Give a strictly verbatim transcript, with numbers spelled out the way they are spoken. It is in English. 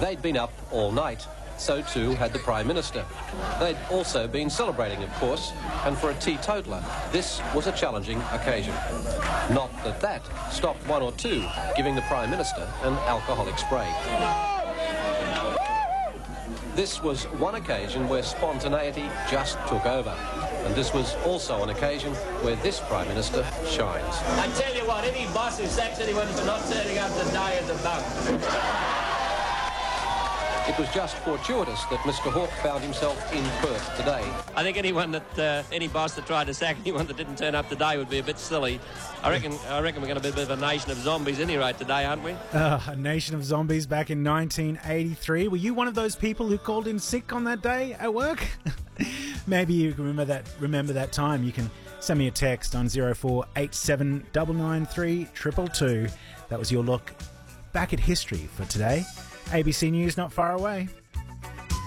They'd been up all night. So too had the Prime Minister. They'd also been celebrating, of course, and for a teetotaler, this was a challenging occasion. Not that that stopped one or two giving the Prime Minister an alcoholic spray. This was one occasion where spontaneity just took over. And this was also an occasion where this Prime Minister shines. I tell you what, any boss who sacks anyone for not turning up to die is a bum. It was just fortuitous that Mister Hawke found himself in Perth today. I think anyone that, uh, any boss that tried to sack anyone that didn't turn up today would be a bit silly. I reckon I reckon we're going to be a bit of a nation of zombies any rate today, aren't we? Uh, a nation of zombies back in nineteen eighty-three. Were you one of those people who called in sick on that day at work? Maybe you can remember that, remember that time. You can send me a text on zero four eight seven nine nine three two two two. That was your look back at history for today. A B C News not far away.